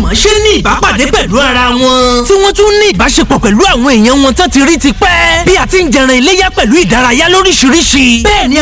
mọ̀ọ́ṣe ní ìbápàdé pẹ̀lú ara wọn tí wọ́n tún ní ìbáṣepọ̀ pẹ̀lú àwọn èèyàn wọn tán ti rí ti pẹ́ bí a ti ń jẹran iléyá pẹ̀lú ìdárayá lóríṣiríṣi bẹ́ẹ̀ ni